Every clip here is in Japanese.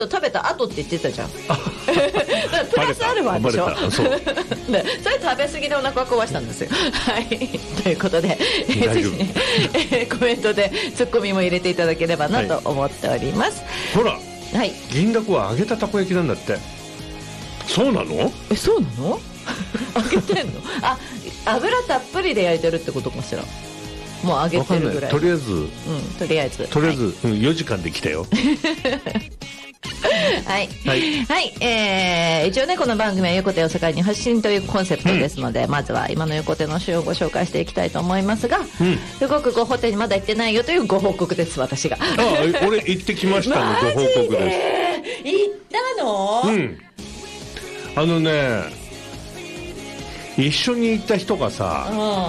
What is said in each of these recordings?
食べた後って言ってたじゃんだからプラスアルファでしょそうそれ食べ過ぎでお腹壊したんですよはいということでぜひねコメントでツッコミも入れていただければなと思っております、 ほら、 はい、 銀だこは揚げたたこ焼きなんだって。そうなの？ そうなの揚げてんの？油たっぷりで焼いてるってことかしら。もう揚げてるぐらい。 とりあえず、 はい、 4時間で来たよはい、一応ねこの番組は横手を世界に発信というコンセプトですので、まずは今の横手の週をご紹介していきたいと思いますが、すごくごホテにまだ行ってないよというご報告です。私が俺行ってきましたのご報告です。 行ったの？ 一緒に行った人がさ、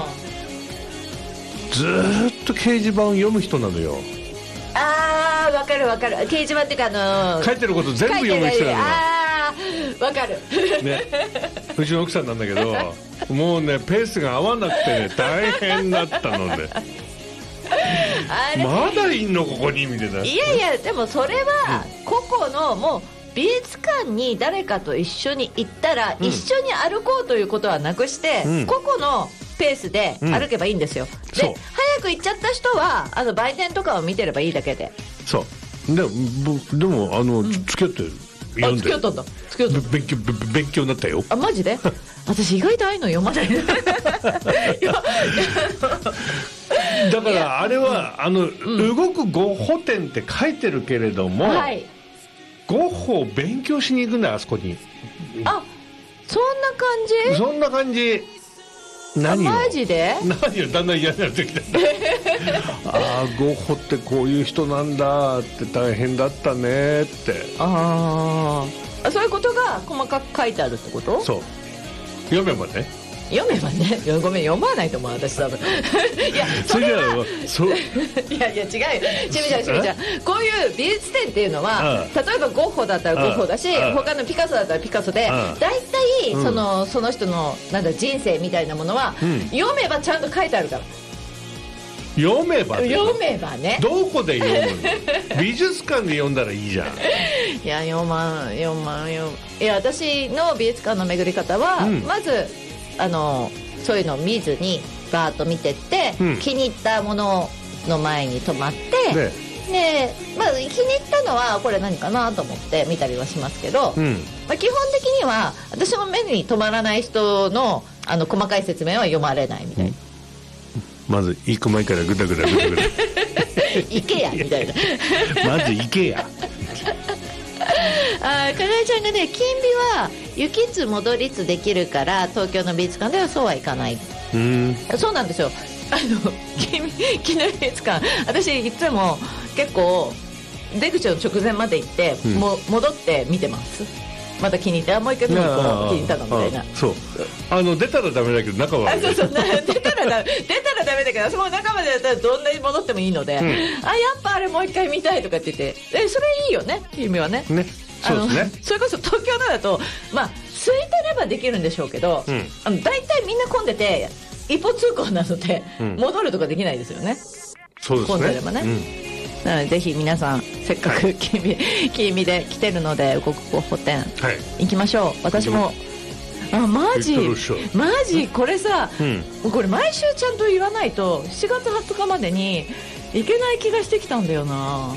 ずーっと掲示板を読む人なのよ。 わかる掲示板っていうか書いてること全部読む人なのよ。 わかるね、うちの奥さんなんだけどもうねペースが合わなくてね大変だったのでまだいんのここにみたいな。 いやでもそれは個々のもう美術館に誰かと一緒に行ったら、一緒に歩こうということはなくして、個々のペースで歩けばいいんですよ、で早く行っちゃった人は売店とかを見てればいいだけで。 そうでも付き合って読んで。 付き合ったんだ。付き合った。 勉強になったよ。 マジで私意外とああいうの読まないだからあれは動くゴッホ展って書いてるけれども、ゴッホを勉強しに行くんだよあそこに。 そんな感じ？ そんな感じ。何よマジで？ 何よ、だんだん嫌になってきたゴッホってこういう人なんだって大変だったねって。 そういうことが細かく書いてあるってこと？そう読めばねごめん読まないと思う私多分いやそれはいや違うよちみちゃんこういう美術展っていうのは例えばゴッホだったらゴッホだし他のピカソだったらピカソで大体その人の人生みたいなものは読めばちゃんと書いてあるから。 読めばね。 どこで読むの？美術館で読んだらいいじゃん。 いや読まんいや私の美術館の巡り方は、まずそういうのを見ずにバーッと見てって、気に入ったものの前に止まって、で気に入ったのはこれ何かなと思って見たりはしますけど、基本的には私の目に留まらない人の細かい説明は読まれないみたいな。 まず行く前からグダグダ行けやみたいなまず行けやかなえちゃんがね、金美は行きつ戻りつできるから東京の美術館ではそうはいかない。そうなんですよ。金美の美術館私いつも結構出口の直前まで行って、戻って見てます。また気に入ってもう一回見に行こう気に入ったのみたいな。 そう出たらダメだけど中は出たらダメだけどその中までだったらどんなに戻ってもいいので、やっぱあれもう一回見たいとかって言ってそれいいよね君はね。そうですね。それこそ東京のだと空いてればできるんでしょうけど、大体みんな混んでて一方通行なので、戻るとかできないですよね。 そうですね。 混んでればね。なのでぜひ皆さんせっかく金美で来てるので動くゴッホ展行きましょう。私もマジこれさ、これ毎週ちゃんと言わないと7月20日までに行けない気がしてきたんだよな。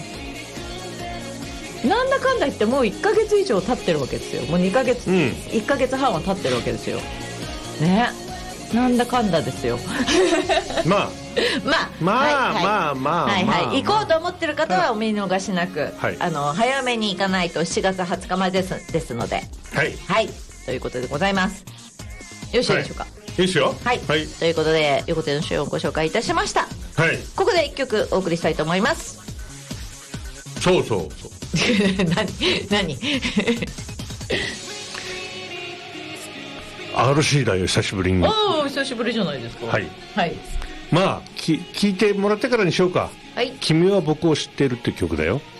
なんだかんだ言ってもう1ヶ月以上経ってるわけですよ。もう2ヶ月、1ヶ月半は経ってるわけですよね。なんだかんだですよ行こうと思ってる方はお見逃しなく、早めに行かないと7月20日までですので、ということでございます。よろしいでしょうか。 いいですよ。 ということで横手の週をご紹介いたしました。ここで1曲お送りしたいと思います。 そう何 RC だよ久しぶりに。 久しぶりじゃないですか。 聞いてもらってからにしようか。君は僕を知っているって曲だよ。